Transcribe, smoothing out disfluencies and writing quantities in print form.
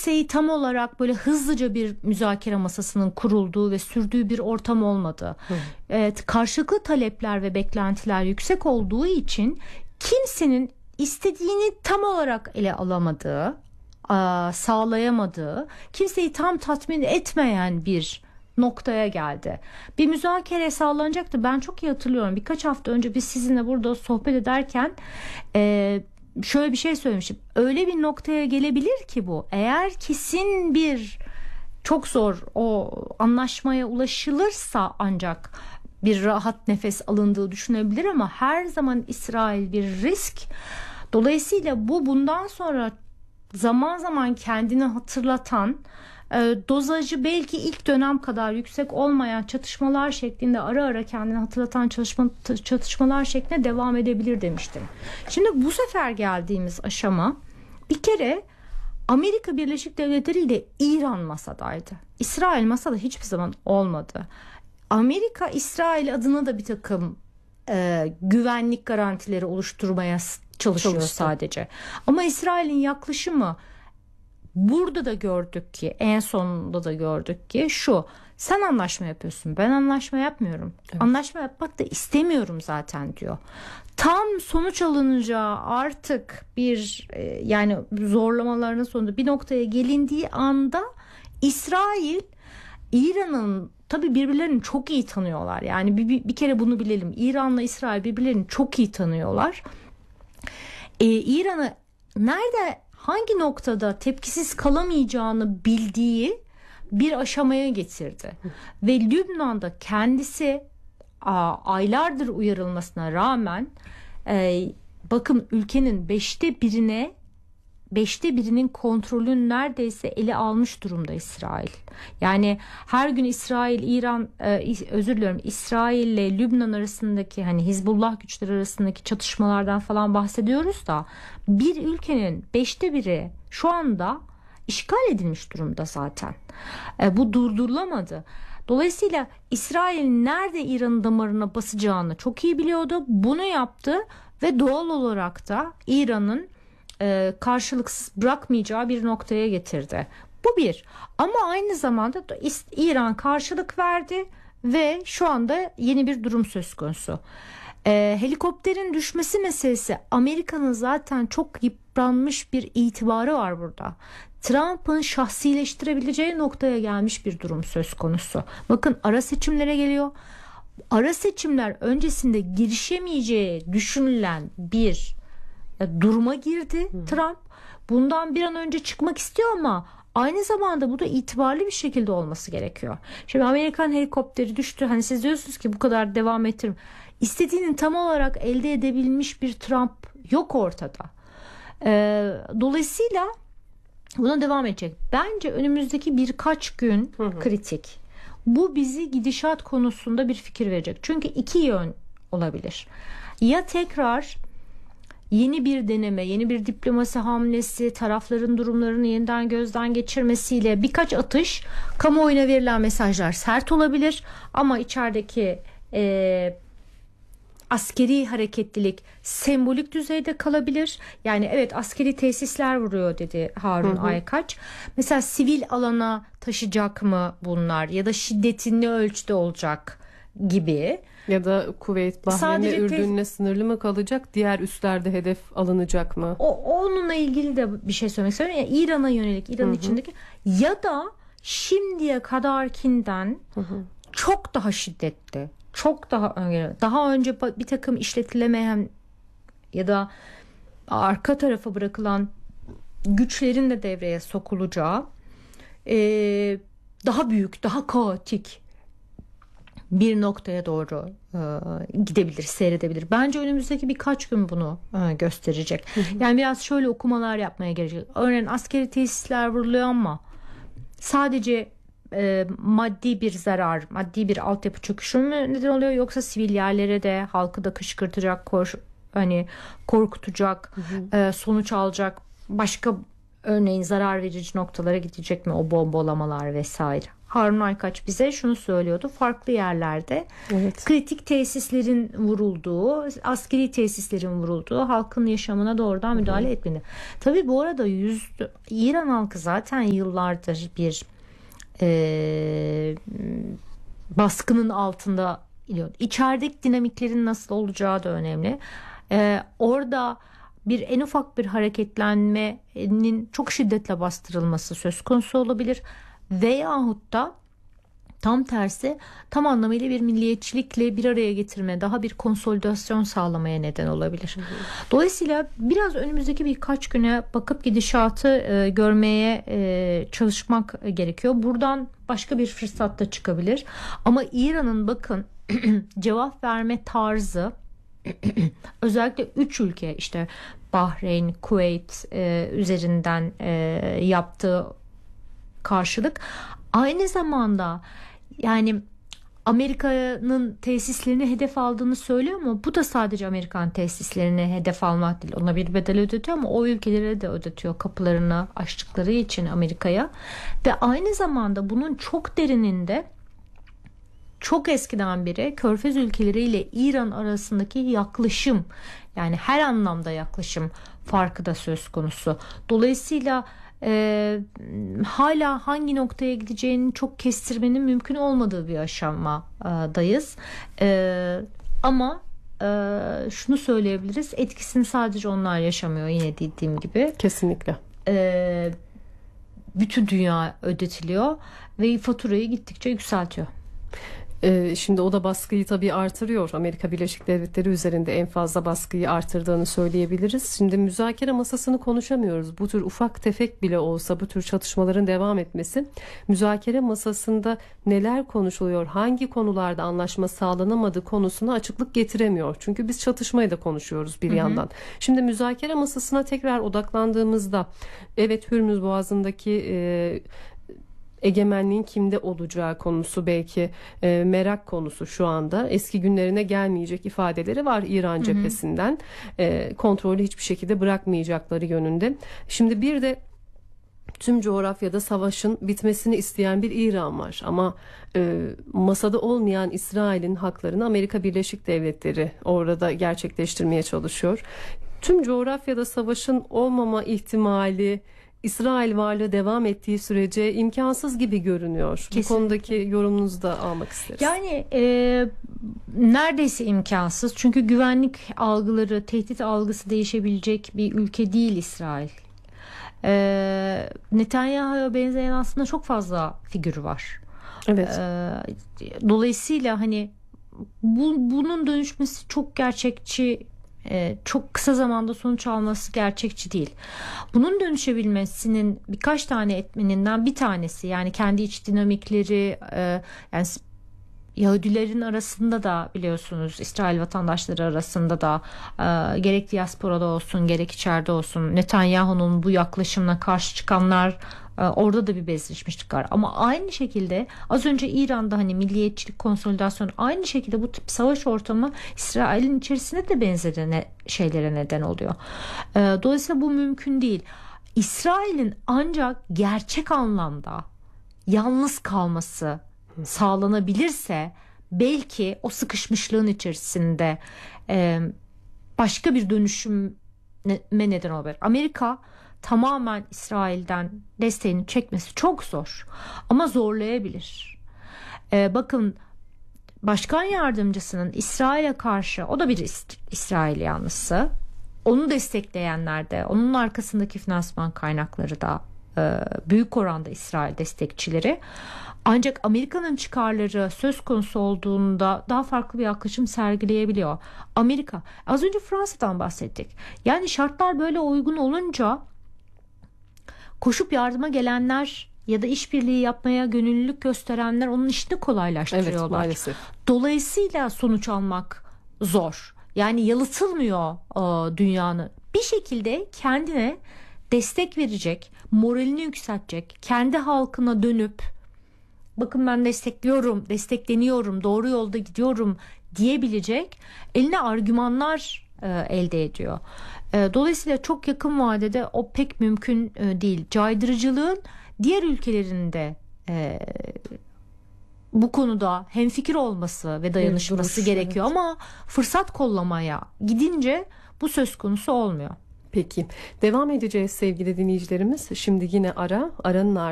kimseyi tam olarak böyle hızlıca bir müzakere masasının kurulduğu ve sürdüğü bir ortam olmadı. Evet, karşılıklı talepler ve beklentiler yüksek olduğu için kimsenin istediğini tam olarak ele alamadığı, sağlayamadığı, kimseyi tam tatmin etmeyen bir noktaya geldi. Bir müzakere sağlanacaktı. Ben çok iyi hatırlıyorum. Birkaç hafta önce biz sizinle burada sohbet ederken şöyle bir şey söylemiştim. Öyle bir noktaya gelebilir ki bu. Eğer kesin bir çok zor o anlaşmaya ulaşılırsa ancak bir rahat nefes alındığı düşünebilir ama her zaman İsrail bir risk. Dolayısıyla bundan sonra zaman zaman kendini hatırlatan, dozajı belki ilk dönem kadar yüksek olmayan çatışmalar şeklinde ara ara kendini hatırlatan çatışmalar şeklinde devam edebilir demiştim. Şimdi bu sefer geldiğimiz aşama bir kere Amerika Birleşik Devletleri ile İran masadaydı. İsrail masada hiçbir zaman olmadı. Amerika İsrail adına da bir takım güvenlik garantileri oluşturmaya çalışıyor sadece. Ama İsrail'in yaklaşımı burada da gördük ki, en sonunda da gördük ki şu: sen anlaşma yapıyorsun, ben anlaşma yapmıyorum. Evet. Anlaşma yapmak da istemiyorum zaten diyor. Tam sonuç alınacağı artık bir yani zorlamaların sonunda bir noktaya gelindiği anda İsrail, İran'ın tabii birbirlerini çok iyi tanıyorlar. Yani bir kere bunu bilelim. İran'la İsrail birbirlerini çok iyi tanıyorlar. İran'ı nerede, hangi noktada tepkisiz kalamayacağını bildiği bir aşamaya getirdi. Ve Lübnan'da kendisi aylardır uyarılmasına rağmen bakın ülkenin beşte birinin kontrolünü neredeyse ele almış durumda İsrail. Yani her gün İsrail ile Lübnan arasındaki, hani Hizbullah güçleri arasındaki çatışmalardan falan bahsediyoruz da bir ülkenin 1/5 şu anda işgal edilmiş durumda zaten. Bu durdurulamadı. Dolayısıyla İsrail nerede İran'ın damarına basacağını çok iyi biliyordu. Bunu yaptı ve doğal olarak da İran'ın karşılıksız bırakmayacağı bir noktaya getirdi. Bu bir. Ama aynı zamanda da İran karşılık verdi ve şu anda yeni bir durum söz konusu. Helikopterin düşmesi meselesi, Amerika'nın zaten çok yıpranmış bir itibarı var burada. Trump'ın şahsileştirebileceği noktaya gelmiş bir durum söz konusu. Bakın ara seçimlere geliyor. Ara seçimler öncesinde girişemeyeceği düşünülen bir duruma girdi Trump. Bundan bir an önce çıkmak istiyor ama aynı zamanda bu da itibarlı bir şekilde olması gerekiyor. Şimdi Amerikan helikopteri düştü. Hani siz diyorsunuz ki bu kadar devam ettirin. İstediğini tam olarak elde edebilmiş bir Trump yok ortada. Dolayısıyla buna devam edecek. Bence önümüzdeki birkaç gün kritik. Bu bizi gidişat konusunda bir fikir verecek. Çünkü iki yön olabilir. Ya tekrar yeni bir deneme, yeni bir diplomasi hamlesi, tarafların durumlarını yeniden gözden geçirmesiyle birkaç atış, kamuoyuna verilen mesajlar sert olabilir ama içerideki askeri hareketlilik sembolik düzeyde kalabilir. Yani evet, askeri tesisler vuruyor dedi Harun Aykaç. Mesela sivil alana taşıyacak mı bunlar ya da şiddetin ne ölçüde olacak gibi. Ya da Kuveyt, Bahreyn ve Ürdün'le sınırlı mı kalacak? Diğer üslerde hedef alınacak mı? Onunla ilgili de bir şey söylemek istiyorum. Yani İran'a yönelik, İran'ın içindeki ya da şimdiye kadarkinden çok daha şiddetli, çok daha önce bir takım işletilemeyen ya da arka tarafa bırakılan güçlerin de devreye sokulacağı daha büyük, daha kaotik bir noktaya doğru gidebilir, seyredebilir. Bence önümüzdeki birkaç gün bunu gösterecek. Yani biraz şöyle okumalar yapmaya gerekecek. Örneğin askeri tesisler vuruluyor ama sadece maddi bir zarar, maddi bir altyapı çöküşü mü neden oluyor, yoksa sivil yerlere de, halkı da kışkırtacak, korkutacak, sonuç alacak başka, örneğin zarar verici noktalara gidecek mi o bombalamalar vesaire? Harun Aykaç bize şunu söylüyordu. Farklı yerlerde kritik tesislerin vurulduğu, askeri tesislerin vurulduğu, halkın yaşamına doğrudan müdahale etmeni. Tabii bu arada İran halkı zaten yıllardır bir baskının altında. İçerideki dinamiklerin nasıl olacağı da önemli. Orada en ufak bir hareketlenmenin çok şiddetle bastırılması söz konusu olabilir. Veyahut da tam tersi, tam anlamıyla bir milliyetçilikle bir araya getirme, daha bir konsolidasyon sağlamaya neden olabilir. Dolayısıyla biraz önümüzdeki birkaç güne bakıp gidişatı görmeye çalışmak gerekiyor. Buradan başka bir fırsat da çıkabilir. Ama İran'ın bakın cevap verme tarzı özellikle 3 ülke, işte Bahreyn, Kuveyt üzerinden yaptığı karşılık, aynı zamanda yani Amerika'nın tesislerini hedef aldığını söylüyor ama bu da sadece Amerikan tesislerini hedef almak değil. Ona bir bedel ödetiyor ama o ülkelere de ödetiyor, kapılarını açtıkları için Amerika'ya. Ve aynı zamanda bunun çok derininde, çok eskiden beri Körfez ülkeleriyle İran arasındaki yaklaşım, yani her anlamda yaklaşım farkı da söz konusu. Dolayısıyla hala hangi noktaya gideceğini çok kestirmenin mümkün olmadığı bir aşamadayız. Ama şunu söyleyebiliriz, etkisini sadece onlar yaşamıyor, yine dediğim gibi. Kesinlikle. Bütün dünya ödetiliyor ve faturayı gittikçe yükseltiyor. Şimdi o da baskıyı tabii artırıyor. Amerika Birleşik Devletleri üzerinde en fazla baskıyı artırdığını söyleyebiliriz. Şimdi müzakere masasını konuşamıyoruz. Bu tür ufak tefek bile olsa bu tür çatışmaların devam etmesi, müzakere masasında neler konuşuluyor, hangi konularda anlaşma sağlanamadığı konusuna açıklık getiremiyor. Çünkü biz çatışmayı da konuşuyoruz bir yandan. Şimdi müzakere masasına tekrar odaklandığımızda, evet, Hürmüz Boğazı'ndaki egemenliğin kimde olacağı konusu belki merak konusu şu anda. Eski günlerine gelmeyecek ifadeleri var İran cephesinden. Kontrolü hiçbir şekilde bırakmayacakları yönünde. Şimdi bir de tüm coğrafyada savaşın bitmesini isteyen bir İran var. Ama masada olmayan İsrail'in haklarını Amerika Birleşik Devletleri orada gerçekleştirmeye çalışıyor. Tüm coğrafyada savaşın olmama ihtimali, İsrail varlığı devam ettiği sürece imkansız gibi görünüyor. Kesinlikle. Bu konudaki yorumunuzu da almak isteriz. Yani neredeyse imkansız. Çünkü güvenlik algıları, tehdit algısı değişebilecek bir ülke değil İsrail. Netanyahu'ya benzeyen aslında çok fazla figürü var. Evet. Dolayısıyla hani bunun dönüşmesi çok gerçekçi, çok kısa zamanda sonuç alması gerçekçi değil. Bunun dönüşebilmesinin birkaç tane etmeninden bir tanesi, yani kendi iç dinamikleri, yani Yahudilerin arasında da biliyorsunuz, İsrail vatandaşları arasında da gerek diasporada olsun gerek içeride olsun Netanyahu'nun bu yaklaşımına karşı çıkanlar, orada da bir bezleşmişlik var. Ama aynı şekilde az önce İran'da hani milliyetçilik, konsolidasyon, aynı şekilde bu tip savaş ortamı İsrail'in içerisinde de benzer şeylere neden oluyor. Dolayısıyla bu mümkün değil. İsrail'in ancak gerçek anlamda yalnız kalması sağlanabilirse belki o sıkışmışlığın içerisinde başka bir dönüşüme neden olabilir. Amerika tamamen İsrail'den desteğini çekmesi çok zor ama zorlayabilir. Bakın, başkan yardımcısının İsrail'e karşı, o da bir İsrail yanlısı, onu destekleyenler de, onun arkasındaki finansman kaynakları da büyük oranda İsrail destekçileri. Ancak Amerika'nın çıkarları söz konusu olduğunda daha farklı bir yaklaşım sergileyebiliyor. Amerika, az önce Fransa'dan bahsettik. Yani şartlar böyle uygun olunca koşup yardıma gelenler ya da işbirliği yapmaya gönüllülük gösterenler onun işini kolaylaştırıyorlar. Evet, maalesef. Dolayısıyla sonuç almak zor. Yani yalıtılmıyor dünyanın. Bir şekilde kendine destek verecek, moralini yükseltecek, kendi halkına dönüp bakın ben destekliyorum, destekleniyorum, doğru yolda gidiyorum diyebilecek eline argümanlar elde ediyor. Dolayısıyla çok yakın vadede o pek mümkün değil. Caydırıcılığın diğer ülkelerin de bu konuda hemfikir olması ve dayanışması duruş, gerekiyor evet. ama fırsat kollamaya gidince bu söz konusu olmuyor. Peki devam edeceğiz sevgili dinleyicilerimiz. Şimdi yine aranın ardından